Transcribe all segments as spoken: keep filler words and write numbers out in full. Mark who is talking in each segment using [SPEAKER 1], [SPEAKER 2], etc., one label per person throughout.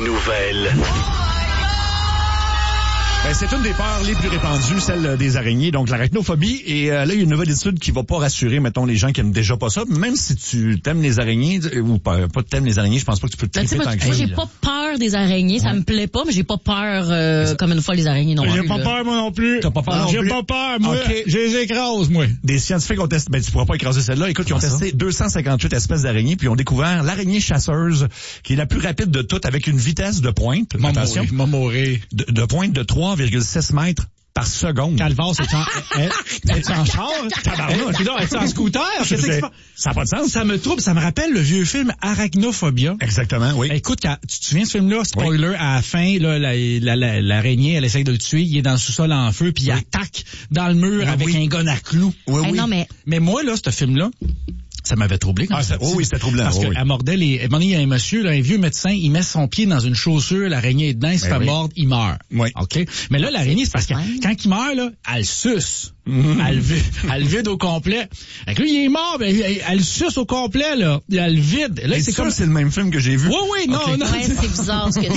[SPEAKER 1] nouvelles.
[SPEAKER 2] Ben, c'est une des peurs les plus répandues, celle des araignées, donc l'arachnophobie. Et euh, là, il y a une nouvelle étude qui va pas rassurer, mettons, les gens qui aiment déjà pas ça. Même si tu t'aimes les araignées, ou pas, pas t'aimes les araignées, je pense pas que tu peux te triper
[SPEAKER 3] ben,
[SPEAKER 2] tant que
[SPEAKER 3] moi,
[SPEAKER 2] ça.
[SPEAKER 3] j'ai pas peur des araignées, ça ouais. me plaît pas, mais j'ai pas peur euh, comme une fois les araignées non plus.
[SPEAKER 4] J'ai pas peur, moi non plus.
[SPEAKER 2] T'as pas peur non
[SPEAKER 4] J'ai
[SPEAKER 2] plus?
[SPEAKER 4] pas peur, moi.
[SPEAKER 2] Okay.
[SPEAKER 4] Je les écrase, moi.
[SPEAKER 2] Des scientifiques ont testé, ben, tu pourras pas écraser celle-là. Écoute, ils ont testé deux cent cinquante-huit espèces d'araignées, puis ils ont découvert l'araignée chasseuse, qui est la plus rapide de toutes, avec une vitesse de pointe. Attention.
[SPEAKER 4] M'amoré.
[SPEAKER 2] De, de pointe de trois virgule six mètres par seconde.
[SPEAKER 4] Calvas, c'est en, est-tu en char? Est-tu en scooter?
[SPEAKER 2] Ça n'a pas de sens.
[SPEAKER 4] Ça me trouble, ça me rappelle le vieux film Arachnophobia.
[SPEAKER 2] Exactement, oui.
[SPEAKER 4] Écoute, quand, tu te souviens de ce film-là? Spoiler, oui. À la fin, là, la, la, la, l'araignée, elle essaye de le tuer, il est dans le sous-sol en feu, puis il oui. attaque dans le mur oui, avec oui. un gun à clous.
[SPEAKER 2] Oui,
[SPEAKER 3] hey,
[SPEAKER 2] oui.
[SPEAKER 3] Non, mais...
[SPEAKER 4] mais moi, là, ce film-là, ça m'avait troublé.
[SPEAKER 2] Ah, ça, oh oui, c'était troublant.
[SPEAKER 4] Parce
[SPEAKER 2] oh,
[SPEAKER 4] qu'elle
[SPEAKER 2] oui.
[SPEAKER 4] mordait les... À un moment donné, il y a un monsieur, là, un vieux médecin, il met son pied dans une chaussure, l'araignée est dedans, il se fait oui. mordre, il meurt.
[SPEAKER 2] Oui.
[SPEAKER 4] OK? Mais là, l'araignée, c'est parce que quand il meurt, là, elle suce. Mm-hmm. Elle, vide, elle vide au complet. Fait que là, il est mort, ben, elle, elle suce au complet, là. Elle le vide. Là,
[SPEAKER 2] et
[SPEAKER 4] c'est
[SPEAKER 2] ça,
[SPEAKER 4] comme...
[SPEAKER 2] c'est le même film que j'ai vu.
[SPEAKER 4] Oui, oui, non,
[SPEAKER 3] okay.
[SPEAKER 4] non.
[SPEAKER 3] Ouais, c'est bizarre, ce que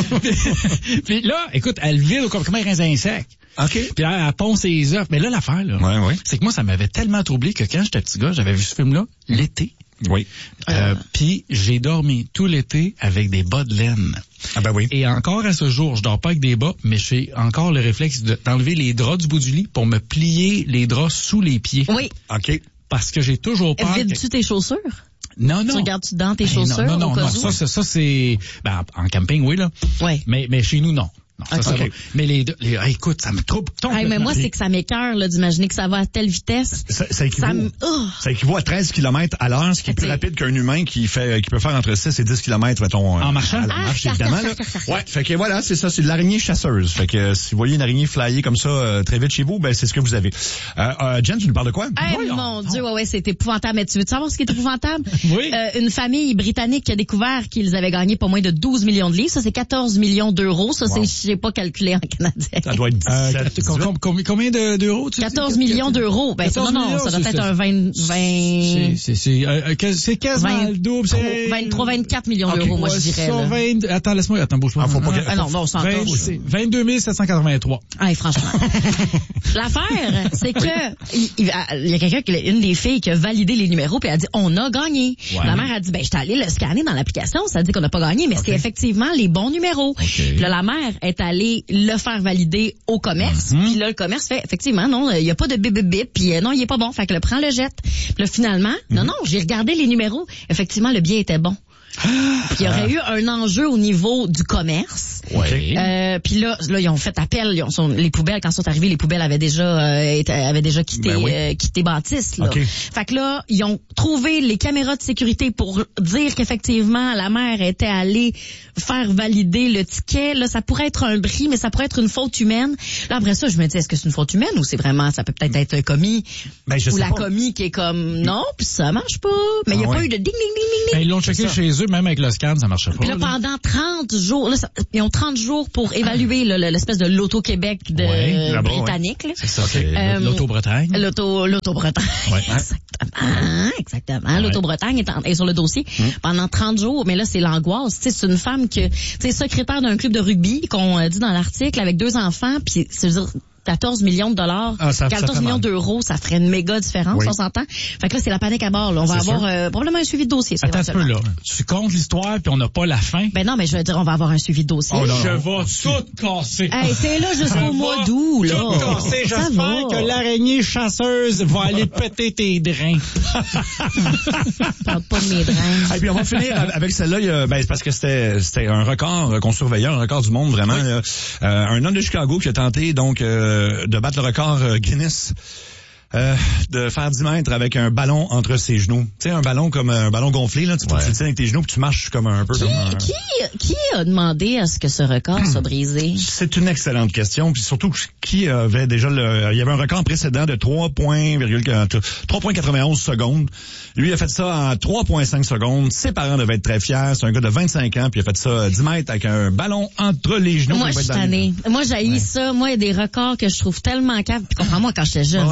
[SPEAKER 3] tu
[SPEAKER 4] Puis là, écoute, elle vide au complet, comme un raisin sec.
[SPEAKER 2] OK.
[SPEAKER 4] Puis là, elle ponce ses œufs. Mais là, l'affaire, là,
[SPEAKER 2] ouais, ouais.
[SPEAKER 4] c'est que moi, ça m'avait tellement troublé que quand j'étais petit gars, j'avais vu ce film-là l'été.
[SPEAKER 2] Oui.
[SPEAKER 4] Euh, euh. Puis j'ai dormi tout l'été avec des bas de laine.
[SPEAKER 2] Ah ben oui.
[SPEAKER 4] Et encore à ce jour, je dors pas avec des bas, mais j'ai encore le réflexe de, d'enlever les draps du bout du lit pour me plier les draps sous les pieds.
[SPEAKER 3] Oui.
[SPEAKER 2] OK.
[SPEAKER 4] Parce que j'ai toujours peur.
[SPEAKER 3] Vides-tu
[SPEAKER 4] que...
[SPEAKER 3] tes chaussures?
[SPEAKER 4] Non, non.
[SPEAKER 3] Tu regardes-tu dans tes
[SPEAKER 4] ben
[SPEAKER 3] chaussures?
[SPEAKER 4] Non, non,
[SPEAKER 3] au cas
[SPEAKER 4] non.
[SPEAKER 3] où?
[SPEAKER 4] Ça, ça, ça, c'est, ben, en camping, oui, là.
[SPEAKER 3] Oui.
[SPEAKER 4] Mais, mais chez nous, non. Non, ça,
[SPEAKER 3] okay.
[SPEAKER 4] ça va. Mais les deux, les, écoute, ça me trouble.
[SPEAKER 3] Hey, mais moi, c'est que ça m'écoeure, là, d'imaginer que ça va à telle vitesse.
[SPEAKER 2] Ça, ça équivaut,
[SPEAKER 3] ça, m... oh.
[SPEAKER 2] ça équivaut à treize kilomètres à l'heure, ce qui est plus rapide qu'un humain qui fait, qui peut faire entre six et dix kilomètres, mettons.
[SPEAKER 4] En marchant?
[SPEAKER 2] À la marche, ah, évidemment, là. Ouais. Fait que voilà, c'est ça, c'est de l'araignée chasseuse. Fait que, si vous voyez une araignée flyer comme ça, euh, très vite chez vous, ben, c'est ce que vous avez. Euh, euh Jen, tu nous parles de quoi?
[SPEAKER 3] Eh, hey, mon Dieu, ouais, ouais, c'est épouvantable. Mais tu veux savoir ce qui est épouvantable?
[SPEAKER 4] Oui.
[SPEAKER 3] Euh, une famille britannique qui a découvert qu'ils avaient gagné pas moins de douze millions de livres. Ça, c'est quatorze millions d'euros. Ça, wow. c'est, j'ai pas calculé en canadien.
[SPEAKER 2] Ça doit être dix-sept,
[SPEAKER 4] euh, com- combien de, d'euros? Tu
[SPEAKER 3] quatorze millions d'euros. Ben, non, non, ça doit être un vingt, vingt...
[SPEAKER 4] C'est, c'est, c'est, euh, c'est quasiment
[SPEAKER 3] vingt,
[SPEAKER 4] le double. C'est...
[SPEAKER 3] vingt-trois, vingt-quatre millions okay, d'euros, moi, je dirais.
[SPEAKER 4] Là. vingt, attends, laisse-moi, attends, bouge pas.
[SPEAKER 2] Ah, faut pas,
[SPEAKER 3] ah, non, non, on s'en
[SPEAKER 4] vingt-deux mille sept cent quatre-vingt-trois.
[SPEAKER 3] Ah, franchement. L'affaire, c'est que, il, il, il y a quelqu'un, qui, une des filles qui a validé les numéros, puis elle a dit, on a gagné. Ouais. La mère a dit, ben, j'étais allée le scanner dans l'application, ça dit qu'on n'a pas gagné, mais okay. c'est effectivement les bons numéros. Okay. Puis là, la mère est allée le faire valider au commerce, mm-hmm. puis là, le commerce fait, effectivement, non, il n'y a pas de bip bip bip, puis euh, non, il est pas bon, fait que le prend, le jette. Puis là, finalement, mm-hmm. non, non, j'ai regardé les numéros, effectivement, le billet était bon. Puis il y aurait eu un enjeu au niveau du commerce.
[SPEAKER 2] Ouais.
[SPEAKER 3] Euh, puis là, là, ils ont fait appel. Ils ont, sont, les poubelles, quand ils sont arrivés, les poubelles avaient déjà, euh, été, avaient déjà quitté,
[SPEAKER 2] ben oui.
[SPEAKER 3] euh, quitté Baptiste. Là.
[SPEAKER 2] Okay.
[SPEAKER 3] Fait que là, ils ont trouvé les caméras de sécurité pour dire qu'effectivement, la mère était allée faire valider le ticket. Là, ça pourrait être un bris, mais ça pourrait être une faute humaine. Là, après ça, je me dis, est-ce que c'est une faute humaine ou c'est vraiment, ça peut peut-être être un commis
[SPEAKER 2] ben, je
[SPEAKER 3] ou
[SPEAKER 2] sais
[SPEAKER 3] la
[SPEAKER 2] pas.
[SPEAKER 3] commis qui est comme, non, puis ça marche pas. Mais il ah, n'y a ouais. pas eu de ding, ding, ding, ding.
[SPEAKER 4] Ben, ils l'ont checké chez eux, même avec le scan, ça marchait pas.
[SPEAKER 3] Puis là, là, pendant trente jours, là, ça, ils ont trente jours pour évaluer là, l'espèce de l'Auto-Québec de
[SPEAKER 4] ouais,
[SPEAKER 3] euh, britannique.
[SPEAKER 4] Ouais.
[SPEAKER 3] Là.
[SPEAKER 4] C'est ça, c'est euh, l'Auto-Bretagne.
[SPEAKER 3] L'Auto, l'Auto-Bretagne. Ouais. Exactement, exactement. Ouais. L'Auto-Bretagne est, en, est sur le dossier hum. pendant trente jours, mais là, c'est l'angoisse. Tu sais, c'est une femme que, tu sais, secrétaire d'un club de rugby, qu'on euh, dit dans l'article, avec deux enfants, puis c'est dire quatorze millions de dollars, ah, ça, quatorze ça millions d'euros, ça ferait une méga différence, oui. on s'entend. Fait que là, c'est la panique à bord. Là. On va c'est avoir euh, probablement un suivi de dossier.
[SPEAKER 4] Attends un peu, là. Tu comptes l'histoire, puis on n'a pas la fin.
[SPEAKER 3] Ben non, mais je veux dire, on va avoir un suivi de dossier.
[SPEAKER 4] Oh, je vais tout casser.
[SPEAKER 3] Hey, c'est là jusqu'au mois d'août, là.
[SPEAKER 4] Tout casser. J'espère que l'araignée chasseuse va aller péter tes drains.
[SPEAKER 3] Parle pas de mes drains.
[SPEAKER 2] Et puis on va finir avec celle-là, il y a, ben, c'est parce que c'était, c'était un record qu'on surveillait, un record du monde, vraiment. Oui. Là. Euh, un homme de Chicago qui a tenté, donc, euh, de battre le record Guinness euh, de faire dix mètres avec un ballon entre ses genoux. Tu sais, un ballon comme un ballon gonflé, là, tu ouais. te tiens avec tes genoux puis tu marches comme un peu
[SPEAKER 3] qui,
[SPEAKER 2] comme un...
[SPEAKER 3] Qui, qui a demandé à ce que ce record soit brisé?
[SPEAKER 2] C'est une excellente question. Puis surtout, qui avait déjà le... Il y avait un record précédent de trois virgule quatre-vingt-onze secondes. Lui, il a fait ça en trois virgule cinq secondes. Ses parents devaient être très fiers. C'est un gars de vingt-cinq ans, puis il a fait ça dix mètres avec un ballon entre les genoux.
[SPEAKER 3] Moi, je suis tannée. Moi, j'haïs ouais. ça. Moi, il y a des records que je trouve tellement caves. Puis comprends-moi, quand j'étais jeune, ouais. le livre des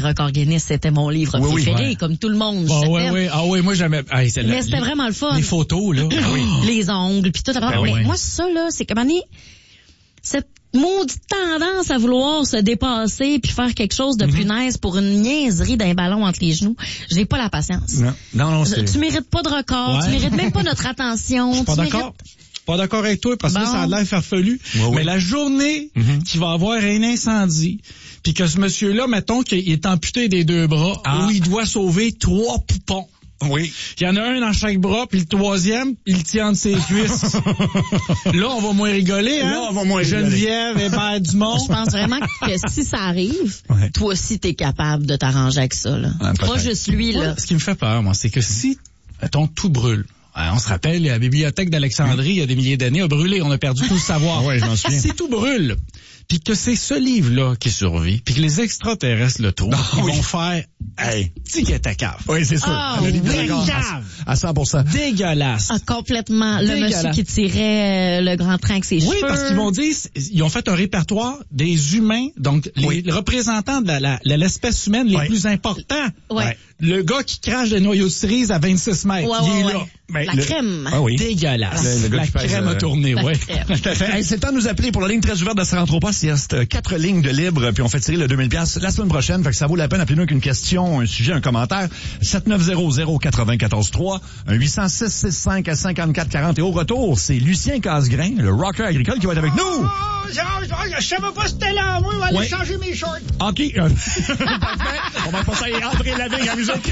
[SPEAKER 3] records Guinness, c'était mon livre
[SPEAKER 2] oui,
[SPEAKER 3] préféré,
[SPEAKER 2] oui, ouais.
[SPEAKER 3] comme tout le monde.
[SPEAKER 4] Ah oui, oui, ah oui, moi j'aimais. Ah,
[SPEAKER 3] mais c'était
[SPEAKER 4] le,
[SPEAKER 3] vraiment le fun.
[SPEAKER 4] Les photos, là.
[SPEAKER 3] Ah, oui. Les ongles, puis tout. Ben mais oui. Moi, ça, là, c'est comme année, cette maudite tendance à vouloir se dépasser puis faire quelque chose de mm-hmm. plus nice pour une niaiserie d'un ballon entre les genoux, j'ai pas la patience.
[SPEAKER 2] Non, non, non c'est...
[SPEAKER 3] Tu mérites pas de record, ouais. tu mérites même pas notre attention.
[SPEAKER 4] Je suis pas
[SPEAKER 3] tu
[SPEAKER 4] d'accord.
[SPEAKER 3] Mérites...
[SPEAKER 4] Pas d'accord avec toi parce bon. que ça a l'air farfelu. Oui, oui. Mais la journée mm-hmm. qu'il va avoir un incendie, puis que ce monsieur-là, mettons qu'il est amputé des deux bras, ah. où il doit sauver trois poupons.
[SPEAKER 2] Oui.
[SPEAKER 4] Il y en a un dans chaque bras, puis le troisième, il tient entre ses cuisses. Là, on va moins rigoler, hein?
[SPEAKER 2] Là, on va moins rigoler.
[SPEAKER 4] Geneviève et Père Dumont.
[SPEAKER 3] Je pense vraiment que si ça arrive, ouais. toi aussi, t'es capable de t'arranger avec ça, là. Ouais, pas juste lui, là.
[SPEAKER 4] Ouais, ce qui me fait peur, moi, c'est que si, mettons, tout brûle. On se rappelle, la bibliothèque d'Alexandrie, il y a des milliers d'années, a brûlé. On a perdu tout le savoir.
[SPEAKER 2] Oui, je m'en souviens.
[SPEAKER 4] Si tout brûle, puis que c'est ce livre-là qui survit, puis que les extraterrestres le trouvent, oh, ils oui. vont faire hey, ticket à cave.
[SPEAKER 2] Oui, c'est sûr.
[SPEAKER 3] Oh, oui,
[SPEAKER 2] cave. À cent pour cent.
[SPEAKER 4] Dégueulasse.
[SPEAKER 3] Ah, complètement. Le Dégueulasse. monsieur qui tirait le grand train avec ses
[SPEAKER 4] oui,
[SPEAKER 3] cheveux.
[SPEAKER 4] Oui, parce qu'ils vont dire, ils ont fait un répertoire des humains, donc les oui. représentants de la, la, de l'espèce humaine les oui. plus importants.
[SPEAKER 3] Oui.
[SPEAKER 4] Le gars qui crache des noyaux de cerise à vingt-six mètres,
[SPEAKER 3] ouais,
[SPEAKER 4] il
[SPEAKER 3] ouais,
[SPEAKER 4] est
[SPEAKER 3] ouais.
[SPEAKER 4] là.
[SPEAKER 3] Mais la
[SPEAKER 4] le...
[SPEAKER 3] crème.
[SPEAKER 2] Ah oui.
[SPEAKER 4] Dégueulasse. Le, le la crème a tourné, oui.
[SPEAKER 2] Hey, c'est le temps de nous appeler pour la ligne très ouverte de Ça rentre au poste. Il reste quatre lignes de libre, puis on fait tirer le deux mille dollars la semaine prochaine. Fait que ça vaut la peine. Appelez-nous avec une question, un sujet, un commentaire. sept neuf zéro zéro quatre-vingt-quatorze trois, un huit zéro six six cinq cinquante-quatre quarante. Et au retour, c'est Lucien Casgrain, le rocker agricole, qui va être avec nous.
[SPEAKER 1] Oh, je, je, je savais pas c'était là. Moi, on va aller ouais. changer mes shorts.
[SPEAKER 2] OK. On va passer à entrer la ligne à musique.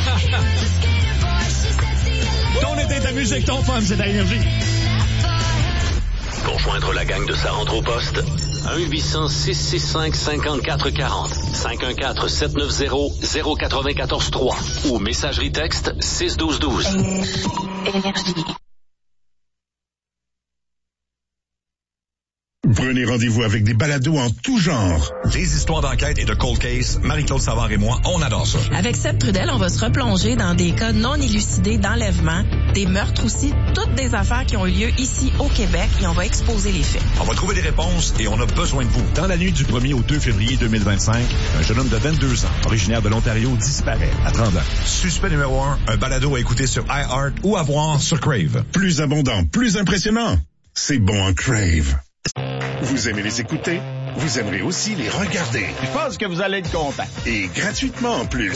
[SPEAKER 2] Ton été, ta musique, ton fun, c'est ta énergie.
[SPEAKER 5] Pour joindre la gang de Ça rentre au poste, un huit cents six six cinq cinquante-quatre quarante, cinq un quatre sept neuf zéro zéro quatre-vingt-quatorze trois ou messagerie texte six douze douze. Énergie.
[SPEAKER 6] Prenez rendez-vous avec des balados en tout genre.
[SPEAKER 2] Des histoires d'enquête et de cold case, Marie-Claude Savard et moi, on adore ça.
[SPEAKER 7] Avec Seb Trudel, on va se replonger dans des cas non élucidés d'enlèvement, des meurtres aussi, toutes des affaires qui ont eu lieu ici au Québec et on va exposer les faits.
[SPEAKER 2] On va trouver des réponses et on a besoin de vous. Dans la nuit du premier au deux février deux mille vingt-cinq, un jeune homme de vingt-deux ans, originaire de l'Ontario, disparaît à trente ans. Suspect numéro un, un balado à écouter sur iHeart ou à voir sur Crave.
[SPEAKER 6] Plus abondant, plus impressionnant. C'est bon en Crave. Vous aimez les écouter? Vous aimerez aussi les regarder.
[SPEAKER 1] Je pense que vous allez être content.
[SPEAKER 6] Et gratuitement en plus.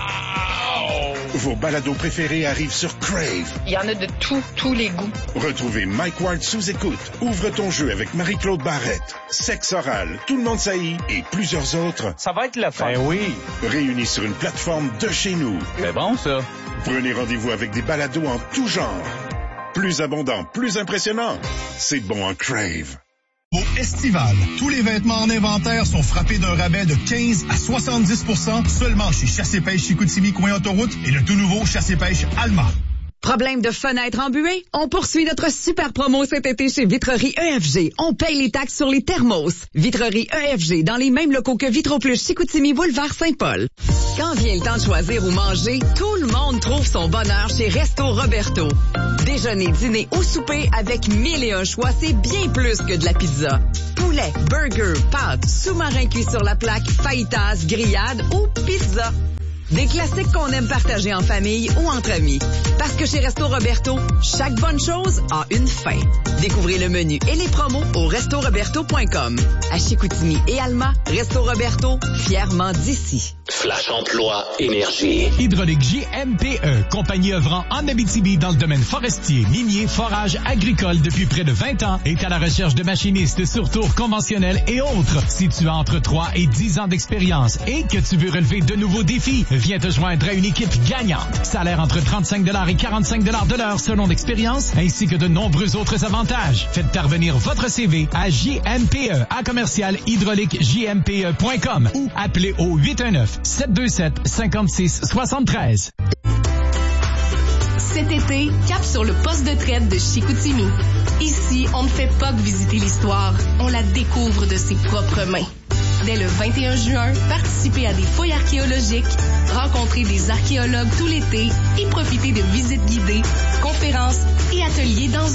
[SPEAKER 1] Wow!
[SPEAKER 6] Vos balados préférés arrivent sur Crave.
[SPEAKER 8] Il y en a de tous, tous les goûts.
[SPEAKER 6] Retrouvez Mike Ward sous écoute. Ouvre ton jeu avec Marie-Claude Barrette. Sexe oral, Tout le monde saillit et plusieurs autres.
[SPEAKER 1] Ça va être le fun. Ben oui.
[SPEAKER 6] Réunis sur une plateforme de chez nous.
[SPEAKER 1] C'est bon, ça.
[SPEAKER 6] Prenez rendez-vous avec des balados en tout genre. Plus abondant, plus impressionnant. C'est bon en Crave.
[SPEAKER 9] Au Estival, tous les vêtements en inventaire sont frappés d'un rabais de quinze à soixante-dix pour cent seulement chez Chasse et Pêche Chicoutimi, coin autoroute et le tout nouveau Chasse et Pêche Alma.
[SPEAKER 10] Problème de fenêtres embuées? On poursuit notre super promo cet été chez Vitrerie E F G. On paye les taxes sur les thermos. Vitrerie E F G dans les mêmes locaux que Vitroplus Chicoutimi, boulevard Saint-Paul. Quand vient le temps de choisir où manger, tout le monde trouve son bonheur chez Resto Roberto. Déjeuner, dîner ou souper avec mille et un choix, c'est bien plus que de la pizza. Poulet, burger, pâtes, sous-marin cuit sur la plaque, fajitas, grillade ou pizza. Des classiques qu'on aime partager en famille ou entre amis. Parce que chez Resto Roberto, chaque bonne chose a une fin. Découvrez le menu et les promos au resto roberto point com. À Chicoutimi et Alma, Resto Roberto, fièrement d'ici.
[SPEAKER 5] Flash Emploi Énergie.
[SPEAKER 11] Hydraulique J M P E, compagnie œuvrant en Abitibi dans le domaine forestier, minier, forage, agricole depuis près de vingt ans, est à la recherche de machinistes sur tour conventionnel et autres. Si tu as entre trois et dix ans d'expérience et que tu veux relever de nouveaux défis, viens te joindre à une équipe gagnante. Salaire entre trente-cinq dollars et quarante-cinq dollars de l'heure selon l'expérience, ainsi que de nombreux autres avantages. Faites parvenir votre C V à J M P E à commercial hydraulique J M P E point com ou appelez au huit un neuf sept deux sept cinq six sept trois.
[SPEAKER 12] Cet été, cap sur le poste de traite de Chicoutimi. Ici, on ne fait pas que visiter l'histoire, on la découvre de ses propres mains. Dès le vingt et un juin, participez à des fouilles archéologiques, rencontrez des archéologues tout l'été et profitez de visites guidées, conférences et ateliers dans un